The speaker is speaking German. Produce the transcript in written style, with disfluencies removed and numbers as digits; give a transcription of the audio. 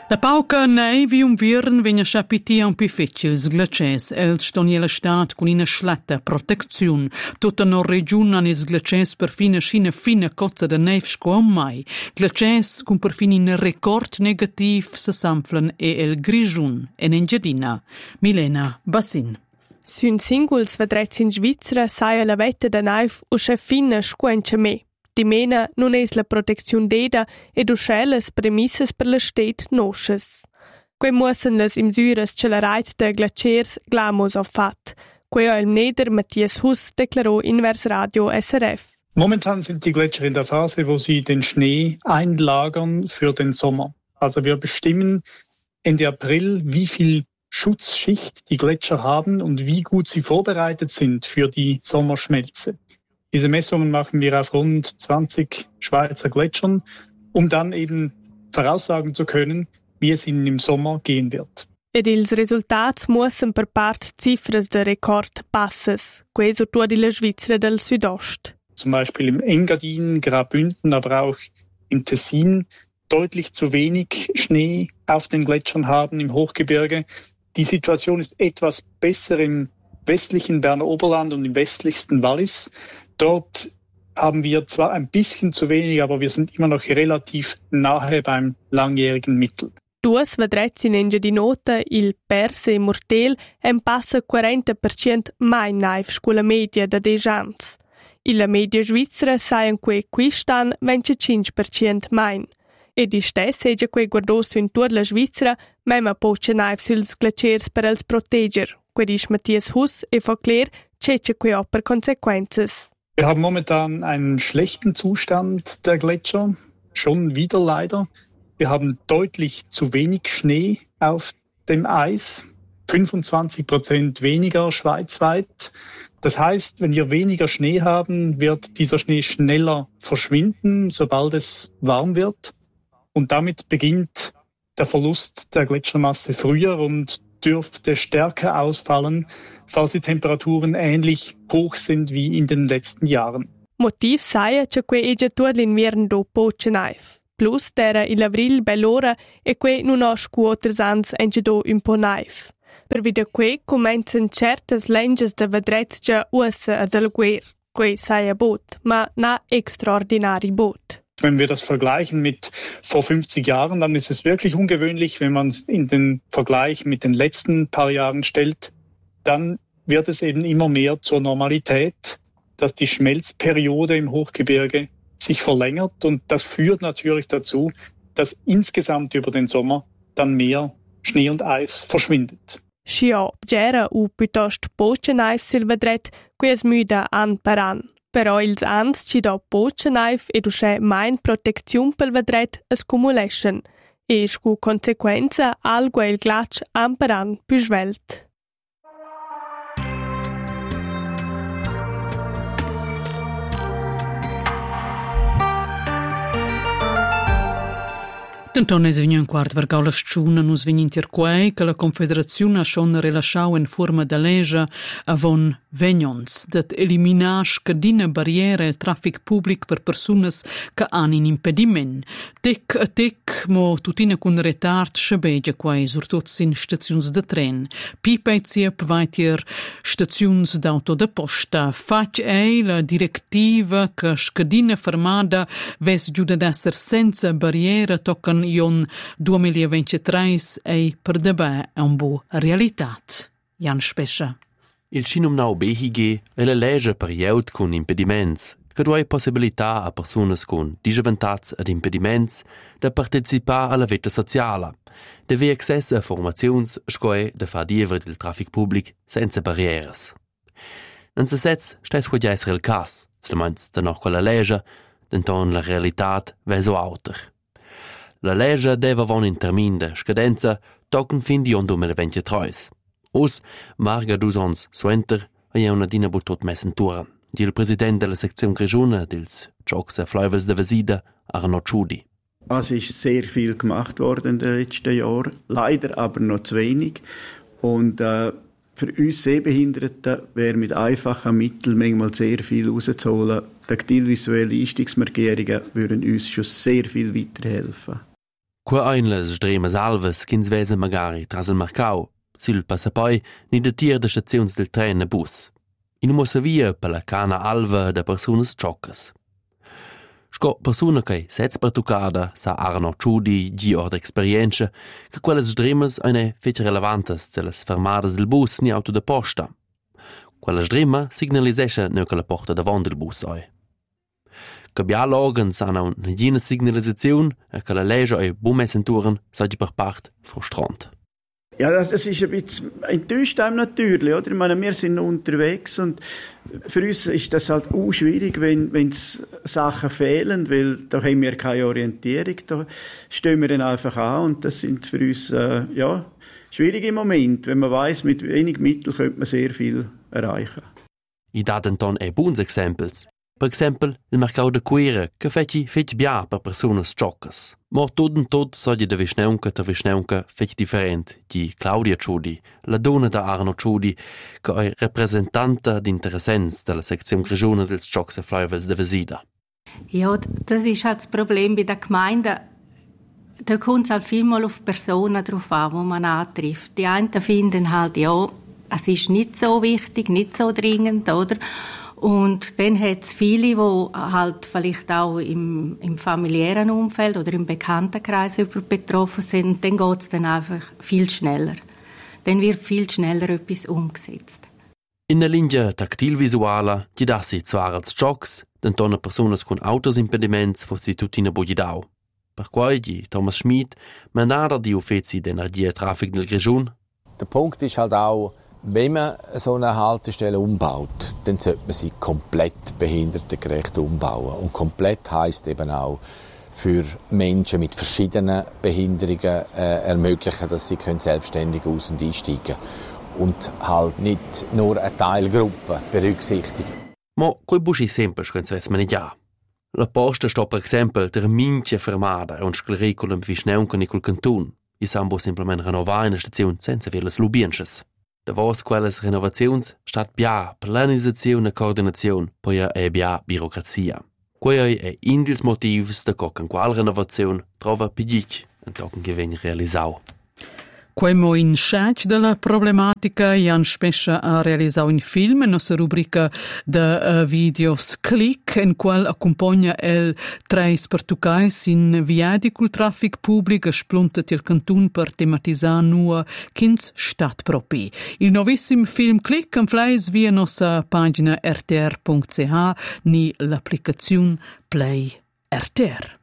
La pauca nei vi un virn vegna schapitia un pifecils glaces el stoniela stat con una schlatta protezione tutta no region an is glaces per fine fine cozza de neiv sco mai glaces con per fine in record negativ se samflan e el grigiun en engiadina Milena Bassin. Sün singuls vedrets in Svizzera saia la vetta de neiv o che fine squenche me. Di mena non es la protezione deda ed usce las premisses per la stet nosches. Quei muossen las imsüres ce la reit de glaciers glamos auf fat. Quei al Neder Matthias Huss deklarò in Vers Radio SRF. Momentan sind die Gletscher in der Phase, wo sie den Schnee einlagern für den Sommer. Also wir bestimmen Ende April, wie viel Schutzschicht die Gletscher haben und wie gut sie vorbereitet sind für die Sommerschmelze. Diese Messungen machen wir auf rund 20 Schweizer Gletschern, um dann eben voraussagen zu können, wie es ihnen im Sommer gehen wird. Ed ils resultats muossen per part cifras de record basses, queso tua di la Svizzera del Südost. Zum Beispiel im Engadin, Graubünden, aber auch im Tessin deutlich zu wenig Schnee auf den Gletschern haben im Hochgebirge. Die Situation ist etwas besser im westlichen Berner Oberland und im westlichsten Wallis. Dort haben wir zwar ein bisschen zu wenig, aber wir sind immer noch relativ nahe beim langjährigen Mittel. Duas vedrets in Engiadinota, il Perse e Mortel, passa 40% mai naiv scuola media da 10 ans. La media svizzera saien quistan 25% mai. Ed istess egia quei guardos in tutta la Svizzera, mema poce naiv suls glaciers per els proteger. Quedis Matthias Huss e fa cler, cece quei per consequences. Wir haben momentan einen schlechten Zustand der Gletscher, schon wieder leider. Wir haben deutlich zu wenig Schnee auf dem Eis, 25% weniger schweizweit. Das heißt, wenn wir weniger Schnee haben, wird dieser Schnee schneller verschwinden, sobald es warm wird. Und damit beginnt der Verlust der Gletschermasse früher und dürfte stärker ausfallen, falls die Temperaturen ähnlich hoch sind wie in den letzten Jahren. Motiv saia che quei egia tuot l'invern do poce naiv. Plus d'era il avril bell'ora e quei non ho scuoters ans enge do un po' naiv. Per vide quei comencen certas lenges de vedrets già ussa ad al guer. Quei saia bot, ma na extraordinari bot. Wenn wir das vergleichen mit vor 50 Jahren, dann ist es wirklich ungewöhnlich, wenn man es in den Vergleich mit den letzten paar Jahren stellt, dann wird es eben immer mehr zur Normalität, dass die Schmelzperiode im Hochgebirge sich verlängert und das führt natürlich dazu, dass insgesamt über den Sommer dann mehr Schnee und Eis verschwindet. Scia gera u piuttosto poce naiv sul vedret, quies müda an per an. Però ils ans ci do poce naiv ed usce main proteziun pel vedret es cumuleschen. E scu consequenza algo il glatsch an per an più svelt. Denton es vegn un quart vargau la sciuna nus vegn interquei che la Confederazione ha schon rilasciau in forma de legge avon vegnons dat eliminar scadina barriere il traffic public per persunas che han in impediment. Tec a tec mo tutina cun retard schabegia quai surtuts in staziuns de tren. Pipezia pvaitier staziuns d'auto de posta. Fac ei la directiva che scadina fermada ves giuda d'esser senza barriere toccan Ion 2023 ei per debè è un bu realitat. Jan Spescha. Il cinum nau BHG è la legge per jeut con impediments, che dua possibilità a personas con disavvantats ad impediments da partecipar alla vita sociala, de ve access a formazions scoe da far diever del traffic public senza barrieres. Non se sez stes quo già essere il cas, solamente da noch quella legge, denton la realitat veso auter. La legge deve avere un termin de scadenza tocken fin di 2023. Us marga 2 ans suenter e una dina butot messen turen. Di il president della sezione Grigiuna dels Jocks e Fleuvels de Vesida, Arno Ciudi. Es ist sehr viel gemacht worden in den letzten Jahren, leider aber noch zu wenig. Und für uns Sehbehinderte wäre mit einfachen Mitteln manchmal sehr viel rauszuholen. Taktilvisuelle Einstiegsmarkierungen würden uns schon sehr viel weiterhelfen. Qua ein les stremas alves ch'ins vesa magari tras il marcau, sil passa poi ni de tier de staziuns del tren e bus. In mussa via per la cana alva de personas choccas. Sco persona che sez pertucada sa Arno Ciudi gi or d'experienza che quelles stremas eine fece relevantes de las fermadas del bus ni auto de posta. Quella strema signalisesce neu che la porta davant del bus oi. Cabia logens hanno una gina signalisazione e che la legge ei Bumessenturen sei per part frustrant. Ja, das ist ein bisschen enttäuscht einem natürlich, oder? Ich meine, wir sind unterwegs und für uns ist das halt auch schwierig, wenn Sachen fehlen, weil da haben wir keine Orientierung, da stehen wir dann einfach an und das sind für uns, schwierige Momente. Wenn man weiss, mit wenig Mitteln könnte man sehr viel erreichen. I daten ton e buns exempels. Per exempel, il mercau de cuire, che feci bia per personas choccas. Ma tot sogli de visneunca feci different, di Claudia Ciudi, la donna da Arno Ciudi, che è rappresentante d'interessents della sezione Grigione dels Chocs e Fleuvels de Vesida. Ja, das ist halt das Problem bei der Gemeinde. Da kommt es halt vielmal auf Personen drauf an, die man antrifft. Die einen finden halt, ja, es ist nicht so wichtig, nicht so dringend, oder? Und dann hat es viele, die halt vielleicht auch im familiären Umfeld oder im Bekanntenkreis betroffen sind. Und dann geht es dann einfach viel schneller. Dann wird viel schneller etwas umgesetzt. In der Linie taktilvisuala, die das sie zwar als Jocks, den tonne Personen con Autosimpediments, wo sie tutina bogidau. Per quai di Thomas Schmid, manada di Uffizi d'Energie Traffic del Grigion. Der Punkt ist halt auch, wenn man so eine Haltestelle umbaut, dann sollte man sie komplett behindertengerecht umbauen. Und komplett heisst eben auch für Menschen mit verschiedenen Behinderungen ermöglichen, dass sie selbstständig aus- und einsteigen können. Und halt nicht nur eine Teilgruppe berücksichtigt. Ma quei buschi semplice che non man nicht ja. La posta sta per esempio der minchia fermada e un sclericulum visneunca ni col cantun. I sambo simplement renovare in stazione senza vieles lubienches. Davos quelles renovazions stat bia planisazione e coordinazione, poi è bia burocrazia. Quei è indils motivs da cocan qual renovazione trova pidic en token gewen realisau. Quemo in scetch della problematica Jan Spescia ha realizzato un film in nostra rubrica de videos Click in qual accompagna el treis pertucais in viadi col traffic pubblico spluntet il cantun per tematizzare nua kins stat propi. Il novissimo film Click en fleis via nostra pagina rtr.ch ni l'applicazione Play RTR.